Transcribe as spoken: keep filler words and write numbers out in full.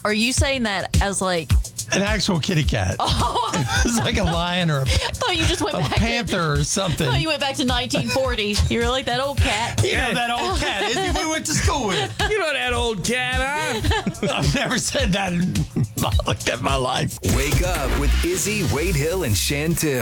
Are you saying that as like an actual kitty cat? Oh, It's like a lion or a, I thought you just went a back. panther or something. To, I thought you went back to nineteen forty. You were like that old cat. You know that old cat, isn't he? We went to school with. You know that old cat, huh? I've never said that in my, like that in my life. Wake up with Izzy, Wade Hill, and Shantu.